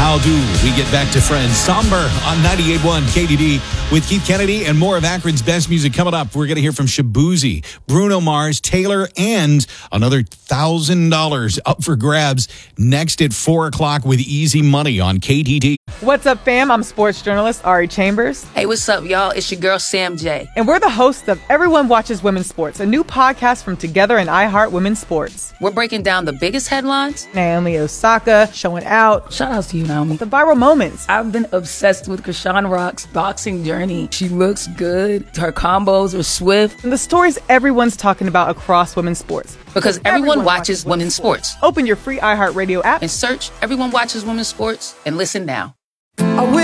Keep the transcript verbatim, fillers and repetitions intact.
How do we get back to friends? Somber on ninety-eight point one K D D with Keith Kennedy and more of Akron's best music coming up. We're going to hear from Shabuzi, Bruno Mars, Taylor, and another one thousand dollars up for grabs next at four o'clock with Easy Money on K D D. What's up, fam? I'm sports journalist Ari Chambers. Hey, what's up, y'all? It's your girl, Sam J. And we're the hosts of Everyone Watches Women's Sports, a new podcast from Together and iHeart Women's Sports. We're breaking down the biggest headlines. Naomi Osaka showing out. Shout out to you, Naomi. The viral moments. I've been obsessed with Krishan Rock's boxing journey. She looks good. Her combos are swift. And the stories everyone's talking about across women's sports. Because everyone, everyone watches, watches women's sports. sports. Open your free iHeartRadio app and search Everyone Watches Women's Sports and listen now. I